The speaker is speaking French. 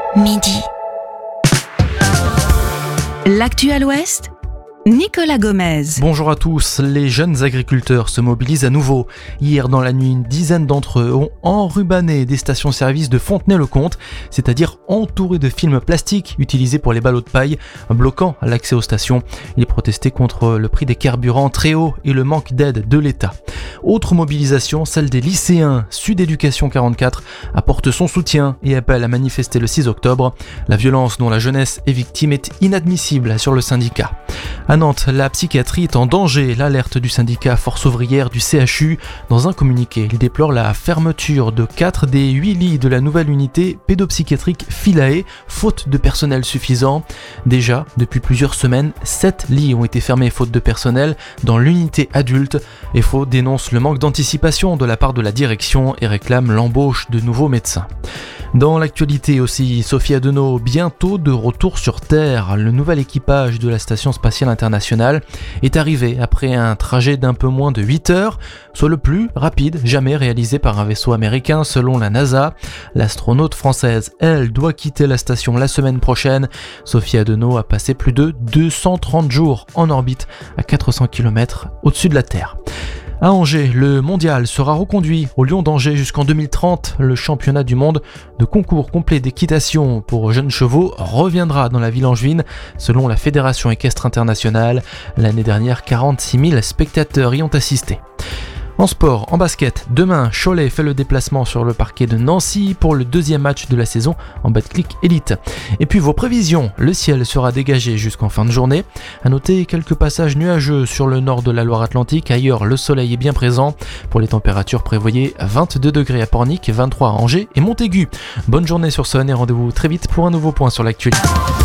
Midi. L'actu à l'Ouest, Nicolas Gomez. Bonjour à tous, les jeunes agriculteurs se mobilisent à nouveau. Hier dans la nuit, une dizaine d'entre eux ont enrubanné des stations-service de Fontenay-le-Comte, c'est-à-dire entourés de films plastiques utilisés pour les ballots de paille, bloquant l'accès aux stations. Ils protestaient contre le prix des carburants très haut et le manque d'aide de l'État. Autre mobilisation, celle des lycéens. Sud Éducation 44 apporte son soutien et appelle à manifester le 6 octobre. La violence dont la jeunesse est victime est inadmissible sur le syndicat. À Nantes, la psychiatrie est en danger. L'alerte du syndicat Force ouvrière du CHU. Dans un communiqué, il déplore la fermeture de 4 des 8 lits de la nouvelle unité pédopsychiatrique Philae, faute de personnel suffisant. Déjà, depuis plusieurs semaines, 7 lits ont été fermés faute de personnel dans l'unité adulte. FO dénonce le manque d'anticipation de la part de la direction et réclame l'embauche de nouveaux médecins. Dans l'actualité aussi, Sophia Deneau, bientôt de retour sur Terre. Le nouvel équipage de la Station Spatiale Internationale est arrivé après un trajet d'un peu moins de 8 heures, soit le plus rapide jamais réalisé par un vaisseau américain selon la NASA. L'astronaute française, elle, doit quitter la station la semaine prochaine. Sophia Deneau a passé plus de 230 jours en orbite à 400 km au-dessus de la Terre. À Angers, le mondial sera reconduit au Lion d'Angers jusqu'en 2030. Le championnat du monde de concours complet d'équitation pour jeunes chevaux reviendra dans la ville angevine selon la Fédération équestre internationale. L'année dernière, 46 000 spectateurs y ont assisté. En sport, en basket, demain, Cholet fait le déplacement sur le parquet de Nancy pour le deuxième match de la saison en Betclic Elite. Et puis vos prévisions, le ciel sera dégagé jusqu'en fin de journée. À noter quelques passages nuageux sur le nord de la Loire-Atlantique, ailleurs le soleil est bien présent. Pour les températures, prévoyez 22 degrés à Pornic, 23 à Angers et Montaigu. Bonne journée sur Sun et rendez-vous très vite pour un nouveau point sur l'actualité.